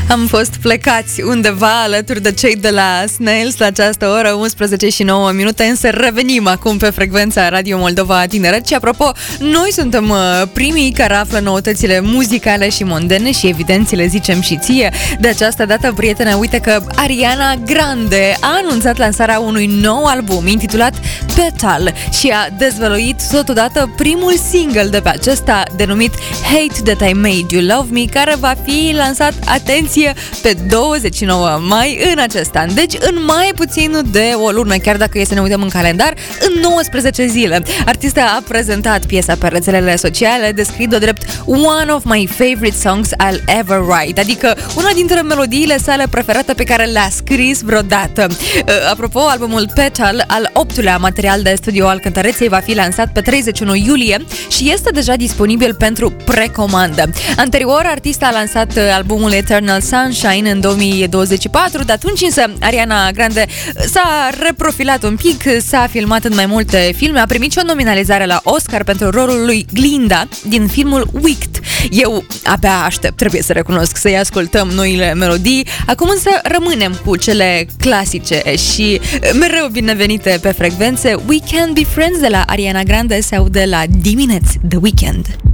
Am fost plecați undeva alături de cei de la Snails la această oră, 11 și 9 minute, însă revenim acum pe frecvența Radio Moldova Tineret și apropo, noi suntem primii care află noutățile muzicale și mondene și evident le zicem și ție. De această dată, prietene, uite că Ariana Grande a anunțat lansarea unui nou album intitulat Petal și a dezvăluit totodată primul single de pe acesta, denumit Hate That I Made You Love Me, care va fi lansat, atenție, pe 29 mai în acest an. Deci în mai puțin de o lună, chiar dacă e să ne uităm în calendar, în 19 zile. Artista a prezentat piesa pe rețelele sociale, descriind-o drept one of my favorite songs I'll ever write, adică una dintre melodiile sale preferate pe care le-a scris vreodată. Apropo, albumul Petal, al 8-lea material de studio al cântăreței, va fi lansat pe 31 iulie și este deja disponibil pentru precomandă. Anterior, artista a lansat albumul Eternal Sunshine în 2024, de atunci însă Ariana Grande s-a reprofilat un pic, s-a filmat în mai multe filme, a primit și o nominalizare la Oscar pentru rolul lui Glinda din filmul Wicked. Eu abia aștept, trebuie să recunosc, să-i ascultăm noile melodii. Acum însă rămânem cu cele clasice și mereu binevenite pe frecvențe. We Can Be Friends de la Ariana Grande sau de la Dimineți, The Weeknd.